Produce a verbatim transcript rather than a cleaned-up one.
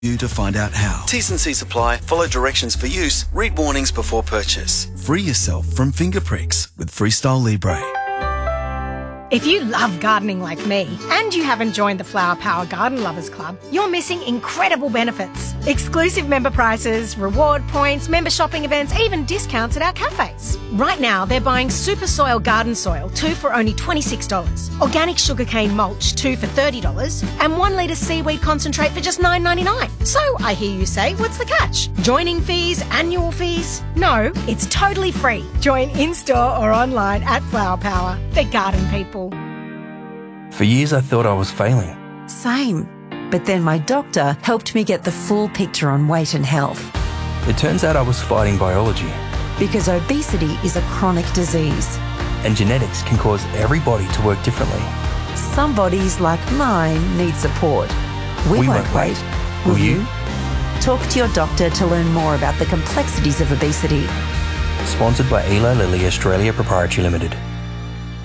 You to find out how. T's and C's apply. Follow directions for use. Read warnings before purchase. Free yourself from finger pricks with Freestyle Libre. If you love gardening like me and you haven't joined the Flower Power Garden Lovers Club, you're missing incredible benefits. Exclusive member prices, reward points, member shopping events, even discounts at our cafes. Right now, they're buying Super Soil Garden Soil, two for only twenty-six dollars, organic sugarcane mulch, two for thirty dollars, and one litre seaweed concentrate for just nine ninety-nine. So I hear you say, what's the catch? Joining fees, annual fees? No, it's totally free. Join in-store or online at Flower Power. They're garden people. For years, I thought I was failing. Same. But then my doctor helped me get the full picture on weight and health. It turns out I was fighting biology. Because obesity is a chronic disease. And genetics can cause every body to work differently. Some bodies, like mine, need support. We, we won't, won't wait. wait. Will Will you? you? Talk to your doctor to learn more about the complexities of obesity. Sponsored by Eli Lilly Australia Proprietary Limited.